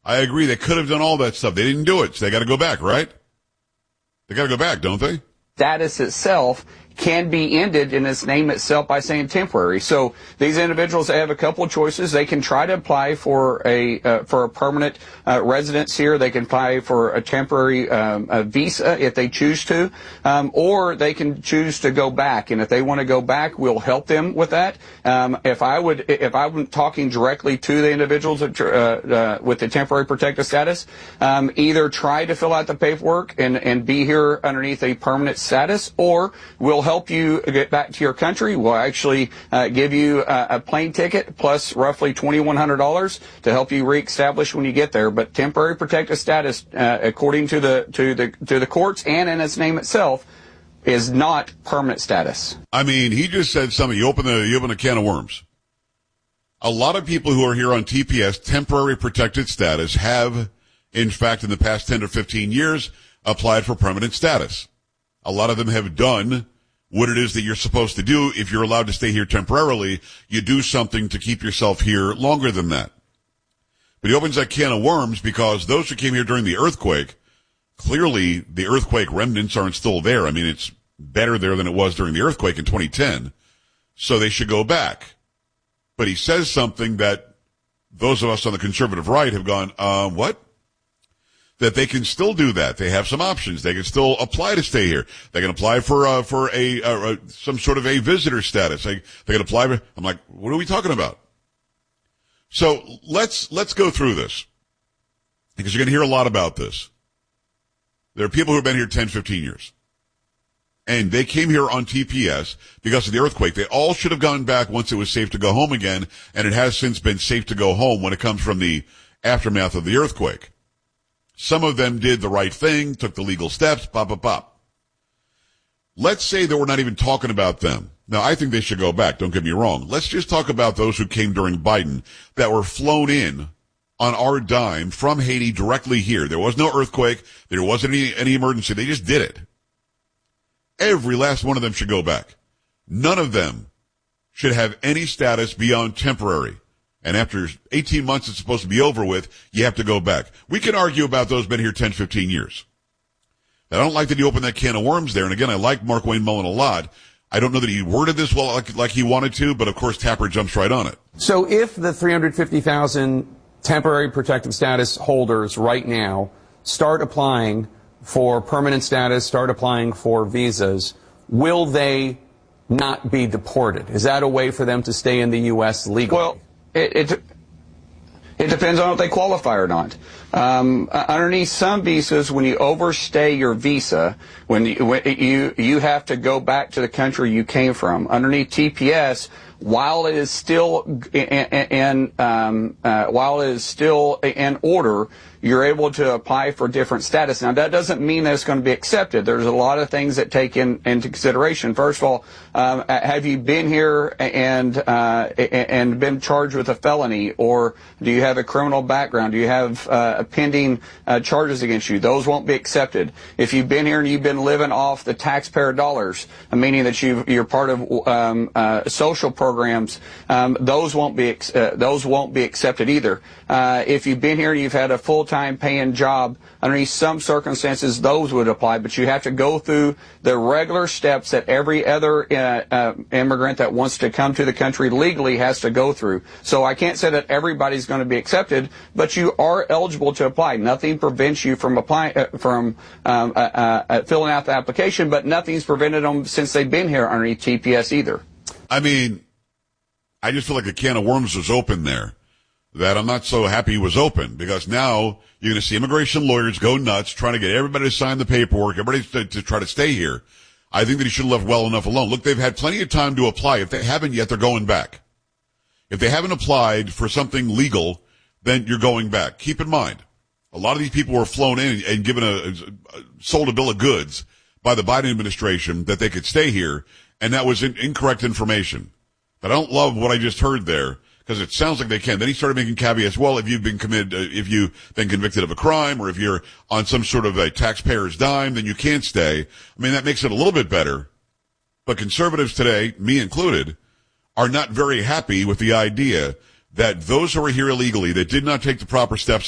I agree. They could have done all that stuff. They didn't do it, so they got to go back, right? They got to go back, don't they? Status itself can be ended in its name itself by saying temporary. So these individuals have a couple of choices. They can try to apply for a permanent residence here. They can apply for a temporary visa if they choose to, or they can choose to go back. And if they want to go back, we'll help them with that. If I'm talking directly to the individuals with the temporary protected status, either try to fill out the paperwork and be here underneath a permanent status, or we'll help you get back to your country. We'll actually give you a plane ticket plus roughly $2,100 to help you reestablish when you get there. But temporary protected status, according to the courts and in its name itself, is not permanent status. I mean, he just said something. You open a can of worms. A lot of people who are here on TPS, temporary protected status, have, in fact, in the past 10 to 15 years, applied for permanent status. A lot of them have done what it is that you're supposed to do. If you're allowed to stay here temporarily, you do something to keep yourself here longer than that. But he opens that can of worms because those who came here during the earthquake, clearly the earthquake remnants aren't still there. I mean, it's better there than it was during the earthquake in 2010. So they should go back. But he says something that those of us on the conservative right have gone, what? That they can still do that. They have some options. They can still apply to stay here. They can apply for some sort of a visitor status. They can apply for, I'm like, what are we talking about? So let's go through this because you're going to hear a lot about this. There are people who have been here 10, 15 years and they came here on TPS because of the earthquake. They all should have gone back once it was safe to go home again. And it has since been safe to go home when it comes from the aftermath of the earthquake. Some of them did the right thing, took the legal steps, pop, pop, pop. Let's say that we're not even talking about them. Now, I think they should go back, don't get me wrong. Let's just talk about those who came during Biden that were flown in on our dime from Haiti directly here. There was no earthquake. There wasn't any emergency. They just did it. Every last one of them should go back. None of them should have any status beyond temporary. And after 18 months, it's supposed to be over with. You have to go back. We can argue about those been here 10, 15 years. I don't like that he opened that can of worms there. And again, I like Markwayne Mullin a lot. I don't know that he worded this well like he wanted to, but of course Tapper jumps right on it. So if the 350,000 temporary protective status holders right now start applying for permanent status, start applying for visas, will they not be deported? Is that a way for them to stay in the U.S. legally? Well, it depends on if they qualify or not. Underneath some visas, when you overstay your visa, when you have to go back to the country you came from. Underneath TPS, while it is still in order, you're able to apply for different status. Now, that doesn't mean that it's going to be accepted. There's a lot of things that take into consideration. First of all, have you been here and been charged with a felony, or do you have a criminal background? Do you have pending charges against you? Those won't be accepted. If you've been here and you've been living off the taxpayer dollars, meaning that you're part of social programs, those won't be accepted either. If you've been here and you've had a full-time paying job, underneath some circumstances, those would apply, but you have to go through the regular steps that every other immigrant that wants to come to the country legally has to go through. So I can't say that everybody's going to be accepted, but you are eligible to apply. Nothing prevents you from applying, filling out the application, but nothing's prevented them since they've been here underneath TPS either. I mean, I just feel like a can of worms was open there that I'm not so happy was open, because now you're going to see immigration lawyers go nuts trying to get everybody to sign the paperwork, everybody to try to stay here. I think that he should have left well enough alone. Look, they've had plenty of time to apply. If they haven't yet, they're going back. If they haven't applied for something legal, then you're going back. Keep in mind, a lot of these people were flown in and given sold a bill of goods by the Biden administration that they could stay here, and that was incorrect information. But I don't love what I just heard there, because it sounds like they can. Then he started making caveats. Well, if you've been convicted of a crime, or if you're on some sort of a taxpayer's dime, then you can't stay. I mean, that makes it a little bit better. But conservatives today, me included, are not very happy with the idea that those who are here illegally, that did not take the proper steps